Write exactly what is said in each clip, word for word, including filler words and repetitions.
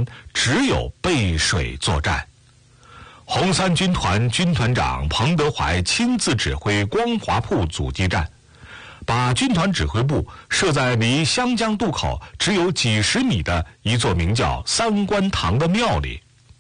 团只有背水作战。红三军团军团长彭德怀亲自指挥光华铺阻击战，把军团指挥部设在离湘江渡口只有几十米的一座名叫三官堂的庙里。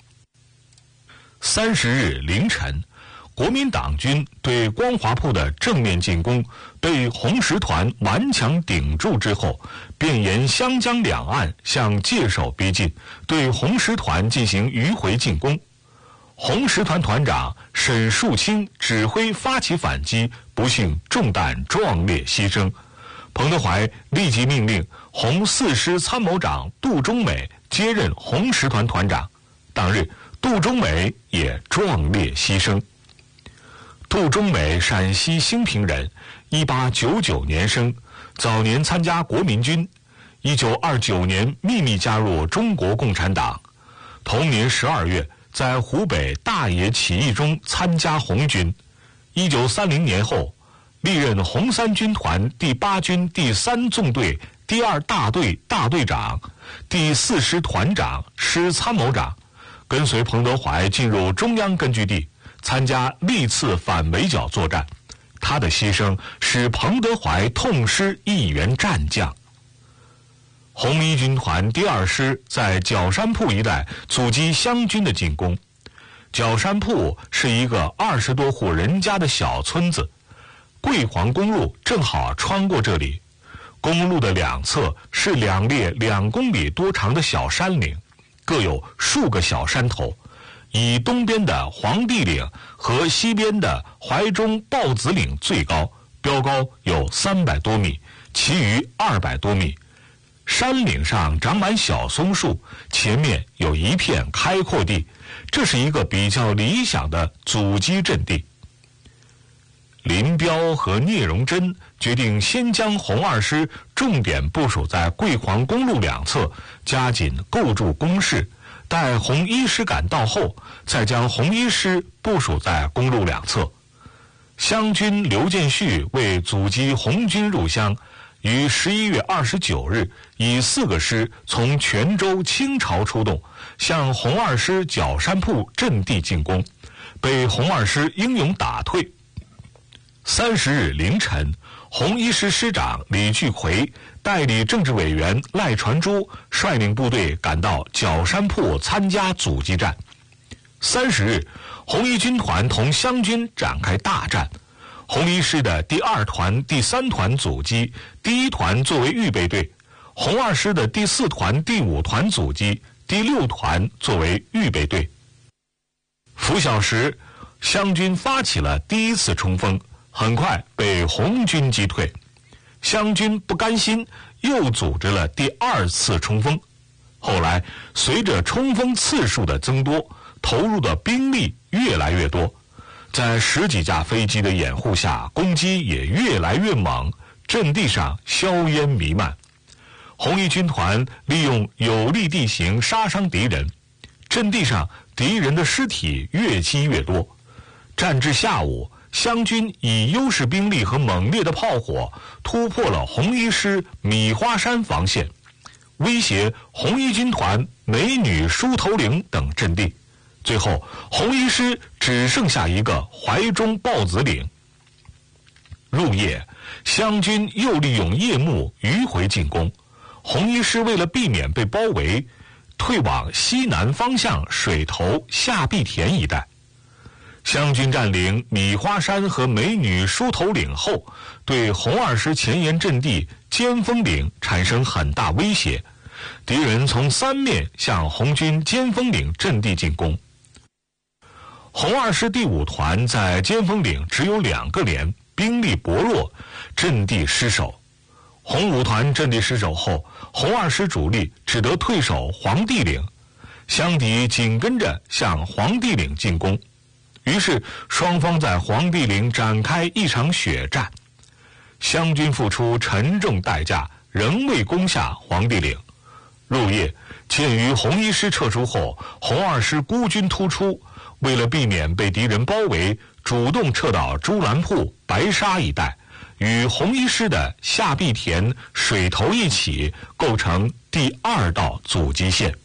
三十日凌晨，国民党军对光华铺的正面进攻被红十团顽强顶住之后，便沿湘江两岸向界首逼近，对红十团进行迂回进攻。红十团团长沈树清指挥发起反击，不幸中弹壮烈牺牲。彭德怀立即命令红四师参谋长杜忠美接任红十团团长，当日杜忠美也壮烈牺牲。杜忠美，陕西兴平人，一八九九年生，早年参加国民军，一九二九年秘密加入中国共产党。同年十二月，在湖北大冶起义中参加红军。一九三零年后，历任红三军团第八军第三纵队第二大队大队长、第四师团长、师参谋长，跟随彭德怀进入中央根据地，参加历次反围剿作战。他的牺牲使彭德怀痛失一员战将。红一军团第二师在角山铺一带阻击湘军的进攻。角山铺是一个二十多户人家的小村子，桂黄公路正好穿过这里。公路的两侧是两列两公里多长的小山岭，各有数个小山头，以东边的黄帝岭和西边的怀中豹子岭最高，标高有三百多米，其余二百多米。山岭上长满小松树，前面有一片开阔地，这是一个比较理想的阻击阵地。林彪和聂荣臻决定先将红二师重点部署在桂黄公路两侧，加紧构筑工事，待红一师赶到后，再将红一师部署在公路两侧。湘军刘建绪为阻击红军入湘，于十一月二十九日以四个师从泉州倾巢出动，向红二师角山铺阵地进攻，被红二师英勇打退。三十日凌晨，红一师师长李聚奎代理政治委员赖传珠率领部队赶到角山铺参加阻击战。三十日，红一军团同湘军展开大战。红一师的第二团、第三团阻击，第一团作为预备队；红二师的第四团、第五团阻击，第六团作为预备队。拂晓时，湘军发起了第一次冲锋，很快被红军击退。湘军不甘心，又组织了第二次冲锋。后来，随着冲锋次数的增多，投入的兵力越来越多。在十几架飞机的掩护下，攻击也越来越猛，阵地上硝烟弥漫。红一军团利用有利地形杀伤敌人，阵地上敌人的尸体越积越多。战至下午，湘军以优势兵力和猛烈的炮火突破了红一师米花山防线，威胁红一军团美女梳头岭等阵地。最后，红一师只剩下一个怀中豹子岭。入夜，湘军又利用夜幕迂回进攻。红一师为了避免被包围，退往西南方向水头下碧田一带。湘军占领米花山和美女梳头岭后，对红二师前沿阵地尖峰岭产生很大威胁，敌人从三面向红军尖峰岭阵地进攻。红二师第五团在尖峰岭只有两个连，兵力薄弱，阵地失守。红五团阵地失守后，红二师主力只得退守黄帝岭，湘敌紧跟着向黄帝岭进攻。于是双方在黄帝岭展开一场血战，湘军付出沉重代价，仍未攻下黄帝岭。入夜，鉴于红一师撤出后，红二师孤军突出，为了避免被敌人包围，主动撤到朱兰铺、白沙一带，与红一师的下碧田、水头一起，构成第二道阻击线。